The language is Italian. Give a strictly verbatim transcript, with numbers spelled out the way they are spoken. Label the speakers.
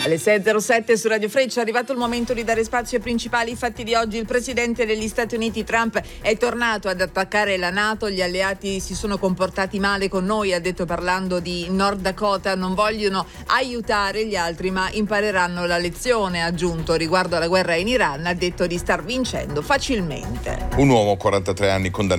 Speaker 1: Alle sei e zero sette su Radio Freccia è arrivato il momento di dare spazio ai principali fatti di oggi. Il presidente degli Stati Uniti Trump è tornato ad attaccare la NATO. Gli alleati si sono comportati male con noi, ha detto parlando di Nord Dakota. Non vogliono aiutare gli altri ma impareranno la lezione, ha aggiunto. Riguardo alla guerra in Iran ha detto di star vincendo facilmente.
Speaker 2: Un uomo quarantatré anni condannato